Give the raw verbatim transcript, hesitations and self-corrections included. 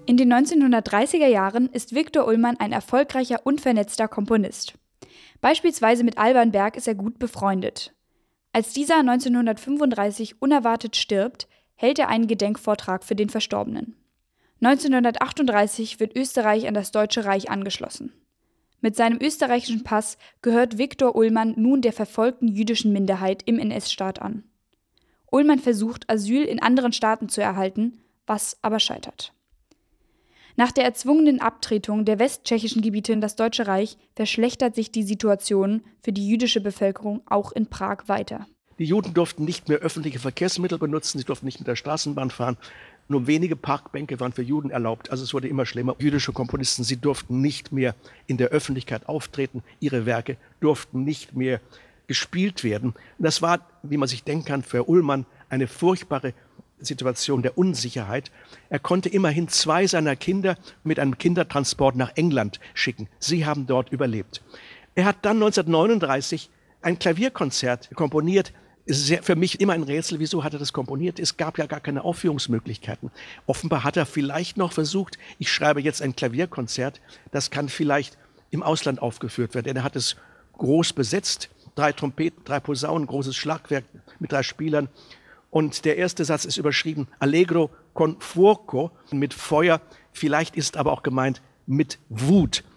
In den neunzehnhundertdreißiger Jahren ist Viktor Ullmann ein erfolgreicher und vernetzter Komponist. Beispielsweise mit Alban Berg ist er gut befreundet. Als dieser neunzehnhundertfünfunddreißig unerwartet stirbt, hält er einen Gedenkvortrag für den Verstorbenen. neunzehnhundertachtunddreißig wird Österreich an das Deutsche Reich angeschlossen. Mit seinem österreichischen Pass gehört Viktor Ullmann nun der verfolgten jüdischen Minderheit im N S-Staat an. Ullmann versucht, Asyl in anderen Staaten zu erhalten, was aber scheitert. Nach der erzwungenen Abtretung der westtschechischen Gebiete in das Deutsche Reich verschlechtert sich die Situation für die jüdische Bevölkerung auch in Prag weiter. Die Juden durften nicht mehr öffentliche Verkehrsmittel benutzen, sie durften nicht mit der Straßenbahn fahren. Nur wenige Parkbänke waren für Juden erlaubt, also es wurde immer schlimmer. Jüdische Komponisten, sie durften nicht mehr in der Öffentlichkeit auftreten, ihre Werke durften nicht mehr gespielt werden. Das war, wie man sich denken kann, für Ullmann eine furchtbare Situation der Unsicherheit. Er konnte immerhin zwei seiner Kinder mit einem Kindertransport nach England schicken. Sie haben dort überlebt. Er hat dann neunzehnhundertneununddreißig ein Klavierkonzert komponiert. Es ist sehr, für mich immer ein Rätsel, wieso hat er das komponiert? Es gab ja gar keine Aufführungsmöglichkeiten. Offenbar hat er vielleicht noch versucht, ich schreibe jetzt ein Klavierkonzert, das kann vielleicht im Ausland aufgeführt werden. Denn er hat es groß besetzt, drei Trompeten, drei Posaunen, großes Schlagwerk mit drei Spielern. Und der erste Satz ist überschrieben, Allegro con fuoco, mit Feuer, vielleicht ist aber auch gemeint mit Wut.